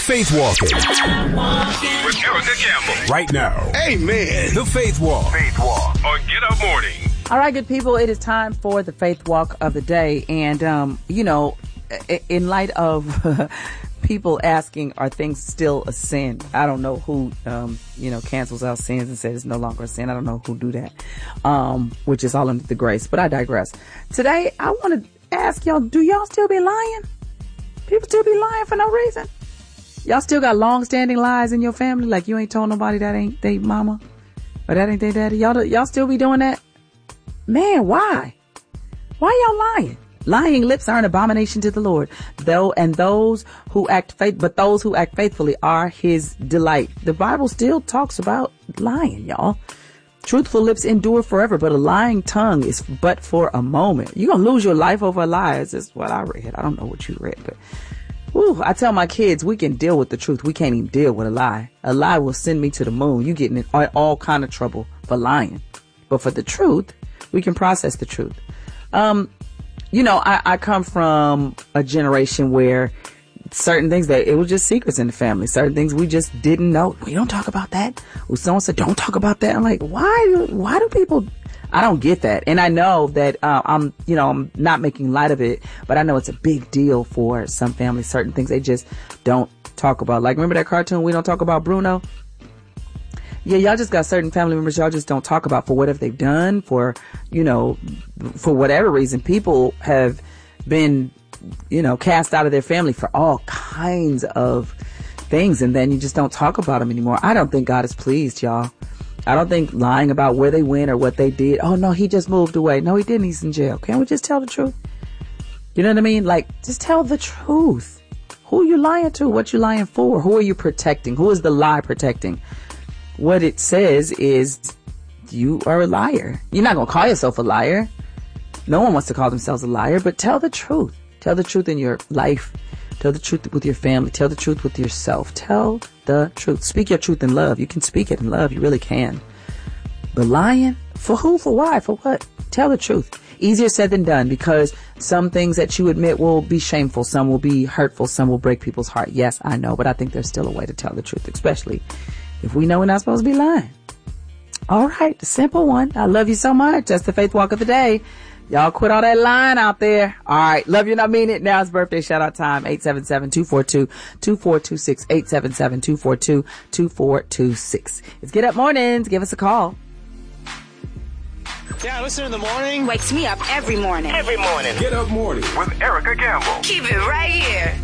Faith Walking with Erica Campbell. Right now. Amen. The Faith Walk. Faith Walk on Get Up Morning. All right, good people, it is time for the Faith Walk of the day. And, in light of people asking, are things still a sin? I don't know who, cancels out sins and says it's no longer a sin. I don't know who do that, which is all under the grace. But I digress. Today, I want to ask y'all, do y'all still be lying? People still be lying for no reason? Y'all still got long-standing lies in your family? Like you ain't told nobody that ain't they mama or that ain't they daddy? Y'all still be doing that? Man, why? Why y'all lying? Lying lips are an abomination to the Lord, those who act faithfully are his delight. The Bible still talks about lying, y'all. Truthful lips endure forever, but a lying tongue is but for a moment. You're going to lose your life over a lie. This is what I read. I don't know what you read, but I tell my kids, we can deal with the truth. We can't even deal with a lie. A lie will send me to the moon. You getting in all kind of trouble for lying. But for the truth, we can process the truth. I come from a generation where certain things it was just secrets in the family. Certain things we just didn't know. We don't talk about that. Well, someone said, don't talk about that. I'm like, why do people, I don't get that. And I know that, I'm not making light of it, but I know it's a big deal for some families. Certain things they just don't talk about. Like, remember that cartoon, We Don't Talk About Bruno? Yeah, y'all just got certain family members y'all just don't talk about for whatever they've done, for whatever reason. People have been, cast out of their family for all kinds of things, and then you just don't talk about them anymore. I don't think God is pleased, y'all. I don't think lying about where they went or what they did. Oh, no, he just moved away. No, he didn't. He's in jail. Can't we just tell the truth? You know what I mean? Like, just tell the truth. Who you lying to? What you lying for? Who are you protecting? Who is the lie protecting? What it says is you are a liar. You're not going to call yourself a liar. No one wants to call themselves a liar, but tell the truth. Tell the truth in your life. Tell the truth with your family. Tell the truth with yourself. Tell the truth. Speak your truth in love. You can speak it in love. You really can. But lying? For who? For why? For what? Tell the truth. Easier said than done, because some things that you admit will be shameful. Some will be hurtful. Some will break people's heart. Yes, I know, but I think there's still a way to tell the truth, especially if we know we're not supposed to be lying. All right, the simple one. I love you so much. That's the Faith Walk of the day. Y'all quit all that lying out there. All right, love you and I mean it. Now it's birthday shout out time. 877-242-2426. 877-242-2426. It's Get Up Mornings. Give us a call. Yeah, listen in the morning. Wakes me up every morning. Every morning. Get Up Morning with Erica Campbell. Keep it right here.